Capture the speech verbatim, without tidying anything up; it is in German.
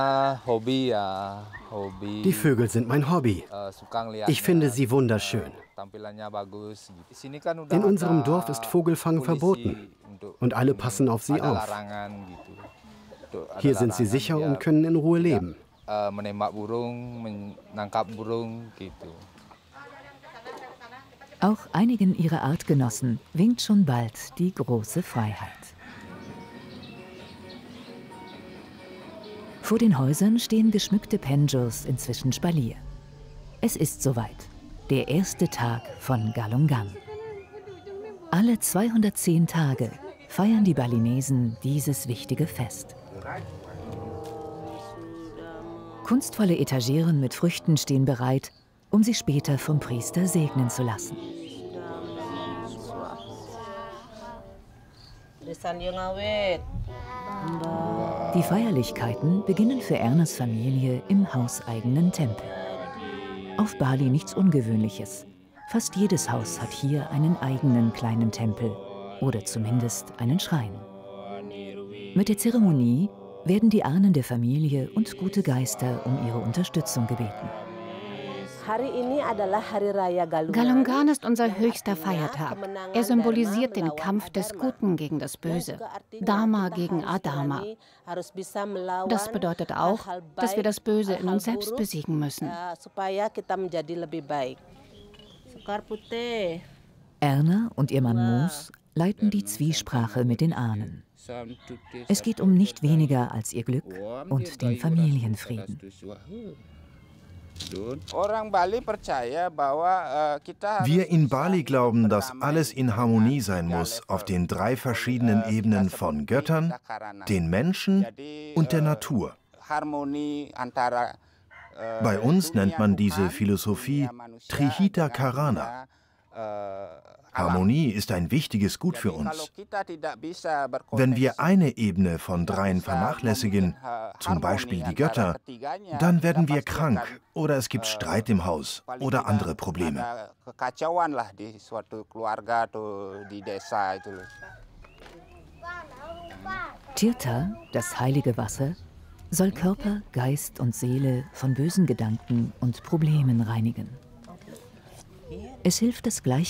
Die Vögel sind mein Hobby. Ich finde sie wunderschön. In unserem Dorf ist Vogelfang verboten und alle passen auf sie auf. Hier sind sie sicher und können in Ruhe leben. Auch einigen ihrer Artgenossen winkt schon bald die große Freiheit. Vor den Häusern stehen geschmückte Penjos inzwischen Spalier. Es ist soweit. Der erste Tag von Galungan. Alle zweihundertzehn Tage feiern die Balinesen dieses wichtige Fest. Kunstvolle Etageren mit Früchten stehen bereit, um sie später vom Priester segnen zu lassen. Die Feierlichkeiten beginnen für Ernas Familie im hauseigenen Tempel. Auf Bali nichts Ungewöhnliches. Fast jedes Haus hat hier einen eigenen kleinen Tempel oder zumindest einen Schrein. Mit der Zeremonie werden die Ahnen der Familie und gute Geister um ihre Unterstützung gebeten. Galungan ist unser höchster Feiertag. Er symbolisiert den Kampf des Guten gegen das Böse, Dharma gegen Adharma. Das bedeutet auch, dass wir das Böse in uns selbst besiegen müssen. Erna und ihr Mann Mus leiten die Zwiesprache mit den Ahnen. Es geht um nicht weniger als ihr Glück und den Familienfrieden. Wir in Bali glauben, dass alles in Harmonie sein muss auf den drei verschiedenen Ebenen von Göttern, den Menschen und der Natur. Bei uns nennt man diese Philosophie Trihita Karana. Harmonie ist ein wichtiges Gut für uns. Wenn wir eine Ebene von dreien vernachlässigen, zum Beispiel die Götter, dann werden wir krank oder es gibt Streit im Haus oder andere Probleme. Tirtha, das heilige Wasser, soll Körper, Geist und Seele von bösen Gedanken und Problemen reinigen. Es hilft das Gleichgewicht